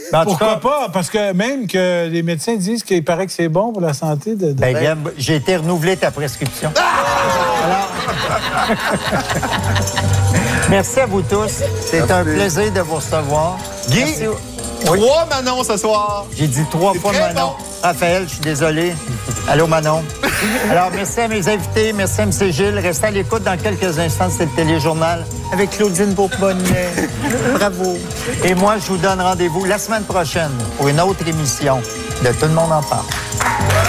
Ben, Pourquoi pas? Parce que même que les médecins disent qu'il paraît que c'est bon pour la santé de... Gab, j'ai été renouvelé ta prescription. Alors... Merci à vous tous. C'est un plaisir de vous recevoir. Guy, Merci. 3 Manon ce soir. J'ai dit 3 fois très Manon. bon. Raphaël, je suis désolé. Allô, Manon. Alors, merci à mes invités. Merci à M. Gilles. Restez à l'écoute dans quelques instants. C'est le téléjournal avec Claudine Beauponnet. Bravo. Et moi, je vous donne rendez-vous la semaine prochaine pour une autre émission de Tout le monde en parle.